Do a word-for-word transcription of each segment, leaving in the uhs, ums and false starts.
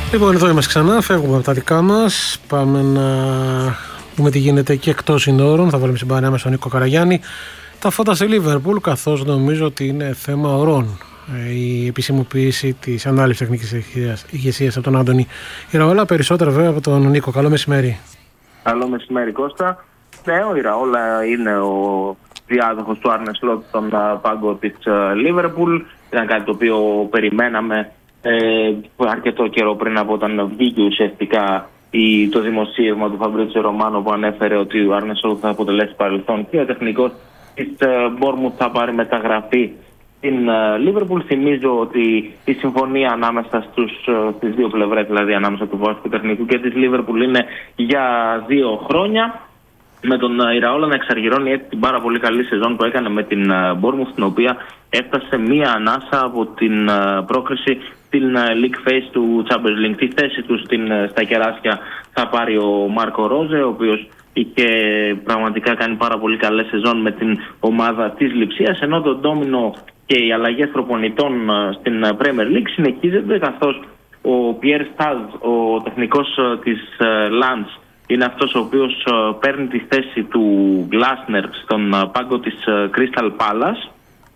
Λοιπόν, εδώ είμαστε ξανά, φεύγουμε από τα δικά μας. Πάμε να δούμε τι γίνεται και εκτός συνόρων. Θα βάλουμε συμπαρέα μας τον Νίκο Καραγιάννη. Τα φώτα στη Λίβερπουλ, καθώς νομίζω ότι είναι θέμα ωρών η επισημοποίηση της ανάληψης τεχνικής ηγεσίας από τον Άντωνη Ηραόλα. Περισσότερα βέβαια από τον Νίκο. Καλό μεσημέρι. Καλό μεσημέρι, Κώστα. Ναι, ο Ηραόλα είναι ο διάδοχος του Άρνε Σλότ στον πάγκο της Λίβερπουλ. Ήταν κάτι το οποίο περιμέναμε ε, αρκετό καιρό πριν από όταν βγήκε ουσιαστικά η, το δημοσίευμα του Φαμπρίτσιο Ρωμάνο που ανέφερε ότι ο Άρνε Σλότ θα αποτελέσει παρελθόν και ο τεχνικός της Μπόρμουθ θα πάρει μεταγραφή στην Λίβερπουλ. Θυμίζω ότι η συμφωνία ανάμεσα στους, στις δύο πλευρές, δηλαδή ανάμεσα του Βόσικου Τεχνικού και της Λίβερπουλ, είναι για δύο χρόνια. Με τον Ηραόλα να εξαργυρώνει έτσι την πάρα πολύ καλή σεζόν που έκανε με την Bournemouth, στην οποία έφτασε μία ανάσα από την πρόκριση στην League Phase του Champions League. Τη θέση του στην, στα κεράσια θα πάρει ο Μάρκο Ρόζε, ο οποίος είχε πραγματικά κάνει πάρα πολύ καλές σεζόν με την ομάδα της Λειψίας, ενώ το ντόμινο και οι αλλαγές προπονητών στην Premier League συνεχίζεται, καθώς ο Πιέρ Στάζ, ο τεχνικός της Lens, είναι αυτός ο οποίος παίρνει τη θέση του Γκλάσνερ στον πάγκο της Crystal Palace,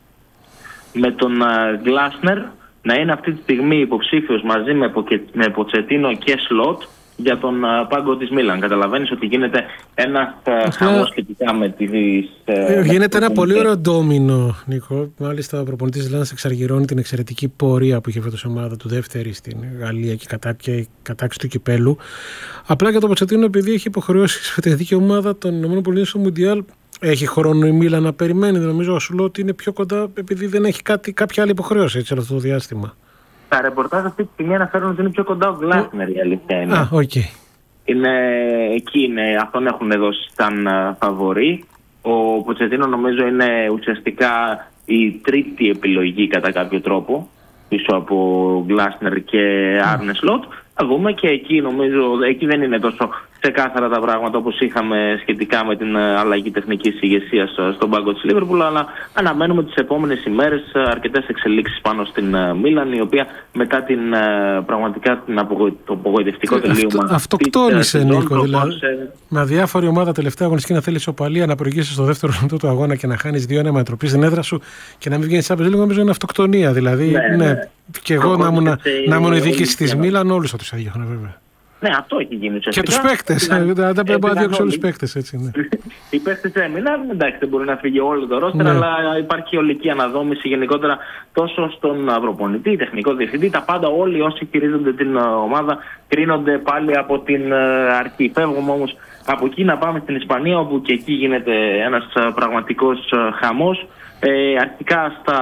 με τον Γκλάσνερ να είναι αυτή τη στιγμή υποψήφιος μαζί με Ποτσετίνο και Σλότ για τον πάγκο της Μίλαν. Καταλαβαίνεις ότι γίνεται ένα χαμός σχετικά με τις... Γίνεται ένα πολύ ωραίο ντόμινο, Νίκο. Μάλιστα ο προπονητής Λάνς εξαργυρώνει την εξαιρετική πορεία που είχε φέτος η ομάδα του, δεύτερη στην Γαλλία και η κατάξη του κυπέλου. Απλά για τον Ποτσετίνο, επειδή έχει υποχρεώσει στη τεχνική ομάδα των ΗΠΑ στο Μουντιάλ, έχει χρόνο η Μίλαν να περιμένει. Νομίζω ο Σλότ είναι πιο κοντά, επειδή δεν έχει κάτι, κάποια άλλη υποχρέωση έτσι, αυτό το διάστημα. Τα ρεπορτάζ αυτή τη στιγμή αναφέρουν ότι είναι πιο κοντά ο Γκλάσνερ, η αλήθεια είναι. Α, okay. Είναι εκεί, είναι, αυτόν έχουν δώσει σαν φαβορί. Ο Ποτσετίνο νομίζω είναι ουσιαστικά η τρίτη επιλογή κατά κάποιο τρόπο, πίσω από Γκλάσνερ και Άρνε Σλότ. Θα δούμε και εκεί, νομίζω, εκεί δεν είναι τόσο ξεκάθαρα τα πράγματα όπως είχαμε σχετικά με την αλλαγή τεχνικής ηγεσίας στον πάγκο της Λίβερπουλ, αλλά αναμένουμε τις επόμενες ημέρες αρκετές εξελίξεις πάνω στην Μίλαν, η οποία μετά την πραγματικά την απογοη... το απογοητευτικό τελείωμα. Αυτοκτόνησε, Νίκο. Δηλαδή, με διάφορη ομάδα τελευταία αγωνιστική να θέλει ισοπαλία, να προηγήσει στο δεύτερο λεπτό του αγώνα και να χάνει δύο ένα με ανατροπή στην έδρα σου και να μην βγαίνει Champions League, νομίζω είναι αυτοκτονία. Δηλαδή, ναι, ναι. Και εγώ να ήμουν, να ήμουν η διοίκηση της Μίλαν, όλους θα τους έδιωχνα βέβαια. Ναι, αυτό έχει γίνει ουσιαστικά. Και τους παίκτες. Δεν τα πρέπει να διώξουν όλους τους παίκτες, έτσι. Ναι. Οι παίκτες έμειναν. Εντάξει, δεν μπορεί να φύγει όλο το ρόστερ, ναι, αλλά υπάρχει ολική αναδόμηση γενικότερα τόσο στον προπονητή, τεχνικό διευθυντή. Τα πάντα, όλοι όσοι χειρίζονται την ομάδα κρίνονται πάλι από την αρχή. Φεύγουμε όμως από εκεί να πάμε στην Ισπανία, όπου και εκεί γίνεται ένας πραγματικός χαμός. Ε, αρχικά στα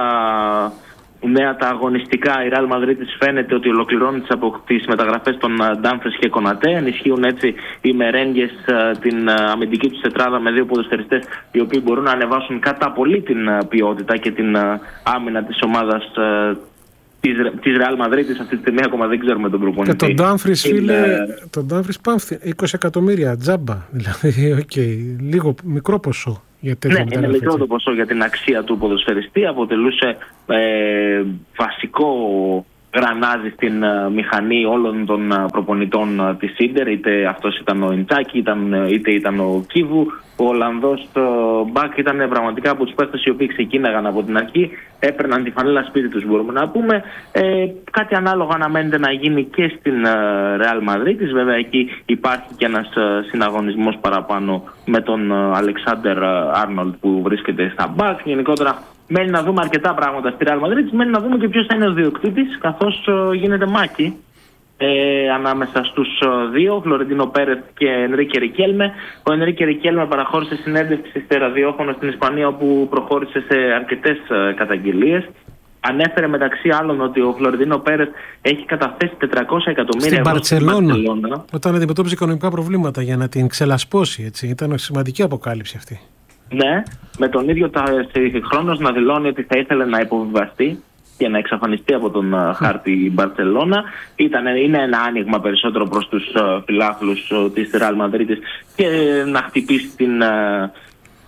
νέα τα αγωνιστικά, η Real Madrid φαίνεται ότι ολοκληρώνει τις, απο... τις μεταγραφές των Ντάμφρις και Κονατέ. Ενισχύουν έτσι οι μερένγκες την αμυντική τους τετράδα με δύο ποδοσφαιριστές, οι οποίοι μπορούν να ανεβάσουν κατά πολύ την ποιότητα και την άμυνα της ομάδας της, της Real Madrid. Αυτή τη στιγμή ακόμα δεν ξέρουμε τον προπονητή. Και τον Ντάμφρις, φίλε, είναι... τον Ντάμφρις πάμφθη είκοσι εκατομμύρια τζάμπα. Δηλαδή, okay, λίγο μικρό ποσό. Ναι, είναι μικρό το ποσό για την αξία του ποδοσφαιριστή. Αποτελούσε ε, βασικό γρανάζι στην ε, μηχανή όλων των ε, προπονητών ε, της Ίντερ. Είτε αυτός ήταν ο Ιντσάκη, είτε, είτε ήταν ο Κίβου. Ο Ολλανδός το Μπακ ήταν πραγματικά από τους παίκτες οι οποίοι ξεκίναγαν από την αρχή. Έπαιρναν τη φανέλα σπίτι τους, μπορούμε να πούμε. Ε, κάτι ανάλογο αναμένεται να γίνει και στην ε, Real Madrid. Βέβαια εκεί υπάρχει και ένας ε, συναγωνισμός παραπάνω με τον Αλεξάντερ Άρνολντ που βρίσκεται στα Μπακ. Γενικότερα μένει να δούμε αρκετά πράγματα στη Real Madrid. Μένει να δούμε και ποιος θα είναι ο διοκτήτης, καθώς ε, γίνεται μάχη Ε, ανάμεσα στους δύο, Φλωρεντίνο Πέρεθ και Ενρίκε Ρικέλμε. Ο Ενρίκε Ρικέλμε παραχώρησε συνέντευξη σε ραδιόφωνο στην Ισπανία, όπου προχώρησε σε αρκετές καταγγελίες. Ανέφερε μεταξύ άλλων ότι ο Φλωρεντίνο Πέρεθ έχει καταθέσει τετρακόσια εκατομμύρια ευρώ στην Μπαρτσελόνα, όταν αντιμετώπιζε οικονομικά προβλήματα, για να την ξελασπώσει. Έτσι. Ήταν σημαντική αποκάλυψη αυτή. Ναι, με τον ίδιο χρόνος να δηλώνει ότι θα ήθελε να υποβιβαστεί και να εξαφανιστεί από τον uh, χάρτη η Μπαρτσελόνα. Είναι ένα άνοιγμα περισσότερο προς τους uh, φιλάθλους uh, της Real Madrid και να χτυπήσει την, uh,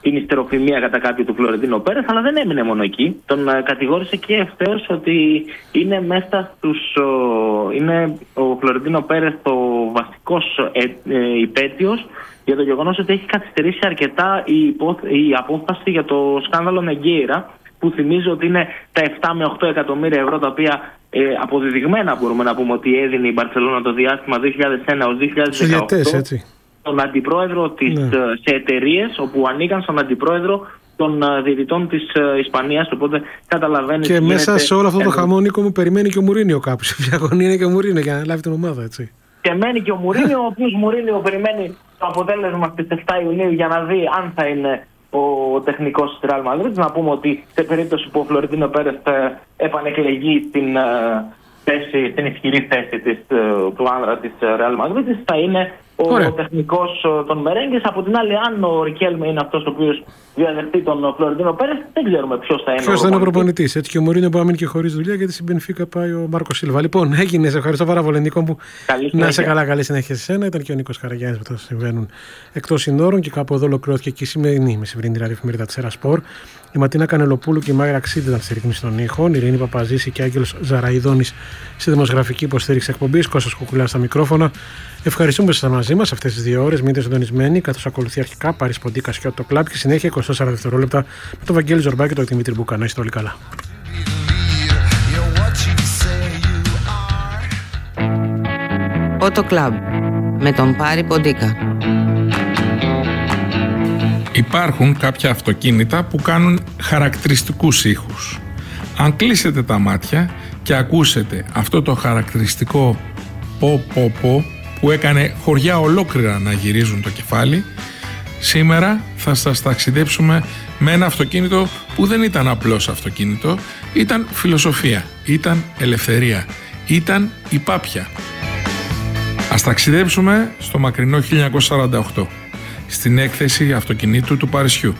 την ιστεροφημία κατά κάποιο του Φλωρεντίνο Πέρεθ, αλλά δεν έμεινε μόνο εκεί. Τον ε, κατηγόρησε και ευθέως ότι είναι μέσα στους. Ο, είναι ο Φλωρεντίνο Πέρεθ ο βασικός ε, ε, υπέτειος για το γεγονός ότι έχει καθυστερήσει αρκετά η, υπό, η απόφαση για το σκάνδαλο Νεγκέιρα, που θυμίζω ότι είναι τα επτά με οκτώ εκατομμύρια ευρώ τα οποία ε, αποδεδειγμένα μπορούμε να πούμε ότι έδινε η Μπαρσελόνα το διάστημα δύο χιλιάδες ένα έως δύο χιλιάδες δεκαοκτώ στον αντιπρόεδρο της, ναι. σε εταιρείες όπου ανήκαν στον αντιπρόεδρο των διαιτητών της Ισπανίας. Οπότε καταλαβαίνεις. Και μέσα γίνεται... σε όλο αυτό το χαμόνικο μου περιμένει και ο Μουρίνιο κάπου. Σε ποια γωνία είναι και ο Μουρίνιο για να λάβει την ομάδα, έτσι. Και μένει και ο Μουρίνιο, ο οποίος Μουρίνιο περιμένει το αποτέλεσμα στις επτά Ιουνίου για να δει αν θα είναι ο τεχνικός της Real Madrid. Να πούμε ότι σε περίπτωση που ο Φλωρεντίνο Πέρεθ επανεκλεγεί στην, θέση, στην ισχυρή θέση της, του άνδρα της Real Madrid, θα είναι ο Ωραία. τεχνικός των Μερέγκες. Από την άλλη, αν ο Ρικέλμε είναι αυτός ο οποίος διαδεχτεί τον Φλωρεντίνο Πέρεθ, δεν ξέρουμε ποιος θα είναι. Ποιος θα είναι ο προπονητής. Έτσι και ο Μουρίνιο μπορεί να μείνει και χωρίς δουλειά, γιατί στην Μπενφίκα πάει ο Μάρκο Σίλβα. Λοιπόν, έγινε. Σε ευχαριστώ πάρα πολύ, Νίκο μου. Να σε καλά, καλή συνέχεια σε σένα. Ήταν και ο Νίκος Καραγιάννης με τα συμβαίνουν εκτός συνόρων. Και κάπου εδώ ολοκληρώθηκε και η σημερινή μεσημβρινή ραδιοφημερίδα της Σπορ. Η Ματίνα Κανελοπούλου και η Μάγρα Ξίδη ήταν στη ρύθμιση των ήχων. Η Ειρήνη Παπαζήση και Άγγελος Ζαραϊδόνης στη δημοσγραφική υποστήριξη εκπομπής. Κώστας Κουκουλάς στα μικρόφωνα. Ευχαριστούμε που ήσασταν μαζί μας αυτές τις δύο ώρες. Μείνετε συντονισμένοι, καθώς ακολουθεί αρχικά Πάρης Ποντίκα και το κλαμπ και συνέχεια είκοσι τέσσερα δευτερόλεπτα με τον Βαγγέλη Ζορμπά και τον Δημήτρη Μπούκα. Να είστε όλοι καλά. Ότο Κλαμπ με τον Πάρη Ποντίκα. Υπάρχουν κάποια αυτοκίνητα που κάνουν χαρακτηριστικούς ήχους. Αν κλείσετε τα μάτια και ακούσετε αυτό το χαρακτηριστικό πω πω πω που έκανε χωριά ολόκληρα να γυρίζουν το κεφάλι, σήμερα θα σας ταξιδέψουμε με ένα αυτοκίνητο που δεν ήταν απλώς αυτοκίνητο, ήταν φιλοσοφία, ήταν ελευθερία, ήταν η πάπια. Ας ταξιδέψουμε στο μακρινό χίλια εννιακόσια σαράντα οκτώ, στην έκθεση αυτοκινήτου του Παρισιού.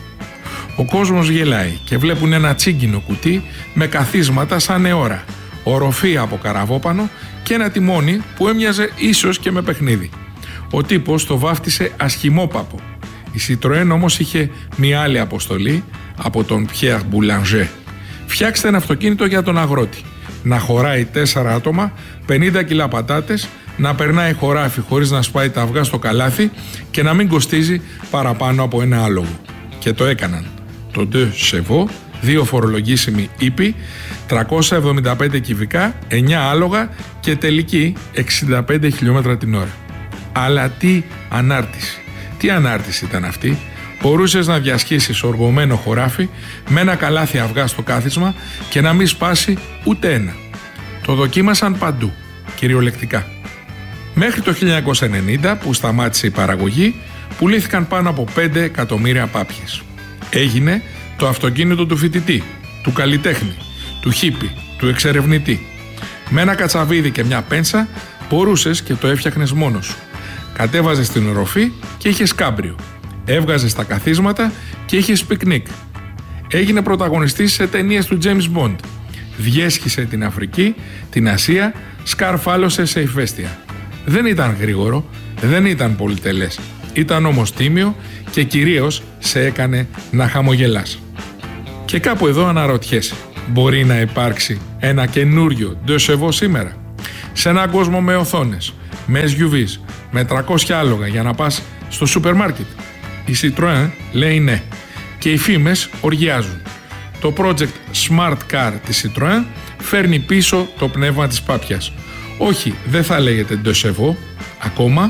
Ο κόσμος γελάει και βλέπουν ένα τσίγκινο κουτί με καθίσματα σαν αιώρα, οροφή από καραβόπανο και ένα τιμόνι που έμοιαζε ίσως και με παιχνίδι. Ο τύπος το βάφτισε ασχημόπαπο. Η Citroën όμως είχε μια άλλη αποστολή από τον Pierre Boulanger. Φτιάξτε ένα αυτοκίνητο για τον αγρότη. Να χωράει τέσσερα άτομα, πενήντα κιλά πατάτες, να περνάει χωράφι χωρίς να σπάει τα αυγά στο καλάθι και να μην κοστίζει παραπάνω από ένα άλογο. Και το έκαναν. Το Deux Chevaux, δύο φορολογήσιμοι ύποι, τριακόσια εβδομήντα πέντε κυβικά, εννιά άλογα και τελική εξήντα πέντε χιλιόμετρα την ώρα. Αλλά τι ανάρτηση. Τι ανάρτηση ήταν αυτή. Μπορούσες να διασχίσεις οργωμένο χωράφι με ένα καλάθι αυγά στο κάθισμα και να μην σπάσει ούτε ένα. Το δοκίμασαν παντού, κυριολεκτικά. Μέχρι το χίλια εννιακόσια ενενήντα, που σταμάτησε η παραγωγή, πουλήθηκαν πάνω από πέντε εκατομμύρια πάπιες. Έγινε το αυτοκίνητο του φοιτητή, του καλλιτέχνη, του χίπη, του εξερευνητή. Με ένα κατσαβίδι και μια πένσα μπορούσες και το έφτιαχνες μόνος σου. Κατέβαζες την οροφή και είχες κάμπριο. Έβγαζες τα καθίσματα και είχες πικνίκ. Έγινε πρωταγωνιστής σε ταινίες του James Bond. Διέσχισε την Αφρική, την Ασία, σκαρφάλωσε σε ηφαίστεια. Δεν ήταν γρήγορο, δεν ήταν πολυτελές. Ήταν όμως τίμιο και κυρίως σε έκανε να χαμογελάς. Και κάπου εδώ αναρωτιέσαι, μπορεί να υπάρξει ένα καινούριο Deux Chevaux σήμερα? Σε έναν κόσμο με οθόνες, με ες γιου βις, με τριακόσια άλογα για να πας στο σούπερ μάρκετ? Η Citroën λέει ναι και οι φήμες οργιάζουν. Το project Smart Car της Citroën φέρνει πίσω το πνεύμα της πάπιας. Όχι, δεν θα λέγεται Deux Chevaux ακόμα,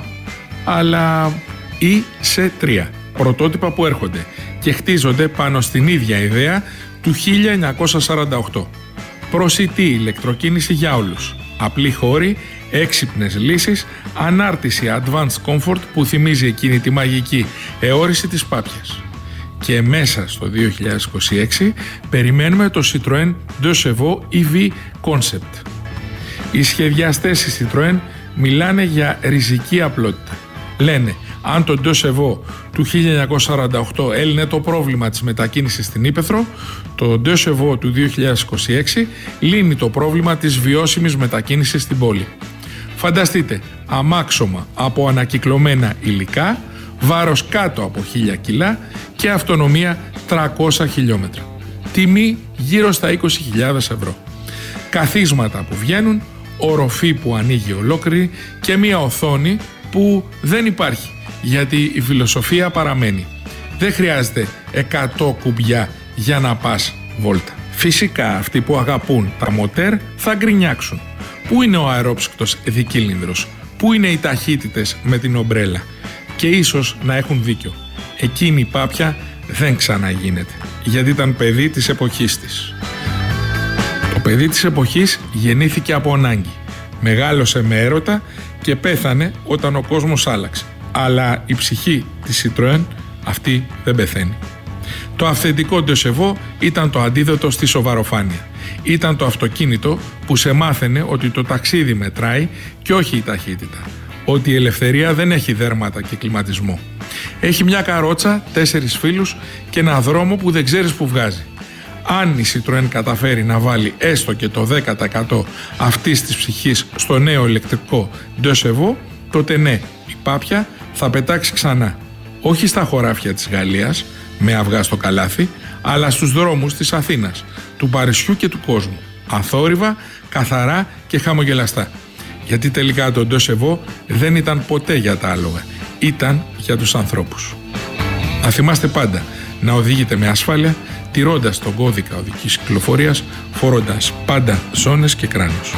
αλλά ι σι τρία. Πρωτότυπα που έρχονται και χτίζονται πάνω στην ίδια ιδέα του χίλια εννιακόσια σαράντα οκτώ. Προσιτή ηλεκτροκίνηση για όλους. Απλή χώρη, έξυπνες λύσεις, ανάρτηση advanced comfort που θυμίζει εκείνη τη μαγική αιώρηση της πάπιας. Και μέσα στο δύο χιλιάδες είκοσι έξι περιμένουμε το Citroën Deux Chevaux ι βι Concept. Οι σχεδιαστές της Citroën μιλάνε για ριζική απλότητα. Λένε, αν το Deux Chevaux του χίλια εννιακόσια σαράντα οκτώ έλυνε το πρόβλημα της μετακίνησης στην Ήπεθρο, το Deux Chevaux του δύο χιλιάδες είκοσι έξι λύνει το πρόβλημα της βιώσιμης μετακίνησης στην πόλη. Φανταστείτε, αμάξωμα από ανακυκλωμένα υλικά, βάρος κάτω από χίλια κιλά και αυτονομία τριακόσια χιλιόμετρα. Τιμή γύρω στα είκοσι χιλιάδες ευρώ. Καθίσματα που βγαίνουν, οροφή που ανοίγει ολόκληρη και μία οθόνη που δεν υπάρχει, γιατί η φιλοσοφία παραμένει. Δεν χρειάζεται εκατό κουμπιά για να πας βόλτα. Φυσικά αυτοί που αγαπούν τα μοτέρ θα γκρινιάξουν. Πού είναι ο αερόψυκτος δικύλινδρος, πού είναι οι ταχύτητες με την ομπρέλα? Και ίσως να έχουν δίκιο. Εκείνη η πάπια δεν ξαναγίνεται, γιατί ήταν παιδί της εποχής της. Το παιδί της εποχής γεννήθηκε από ανάγκη. Μεγάλωσε με έρωτα και πέθανε όταν ο κόσμος άλλαξε. Αλλά η ψυχή της Citroën αυτή δεν πεθαίνει. Το αυθεντικό ντεσεβό ήταν το αντίδοτο στη σοβαροφάνεια. Ήταν το αυτοκίνητο που σε μάθαινε ότι το ταξίδι μετράει και όχι η ταχύτητα. Ότι η ελευθερία δεν έχει δέρματα και κλιματισμό. Έχει μια καρότσα, τέσσερις φύλους και ένα δρόμο που δεν ξέρεις που βγάζει. Αν η Citroën καταφέρει να βάλει έστω και το δέκα τοις εκατό αυτής της ψυχής στο νέο ηλεκτρικό ντεσεβό, τότε ναι, η πάπια θα πετάξει ξανά. Όχι στα χωράφια της Γαλλίας, με αυγά στο καλάθι, αλλά στους δρόμους της Αθήνας, του Παρισιού και του κόσμου. Αθόρυβα, καθαρά και χαμογελαστά. Γιατί τελικά το ντεσεβό δεν ήταν ποτέ για τα άλογα. Ήταν για τους ανθρώπους. Να θυμάστε πάντα να οδηγείτε με ασφάλεια, τηρώντας τον κώδικα οδικής κυκλοφορίας, φορώντας πάντα ζώνες και κράνος.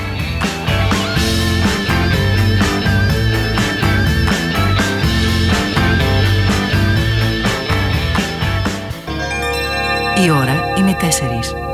Η ώρα είναι τέσσερις.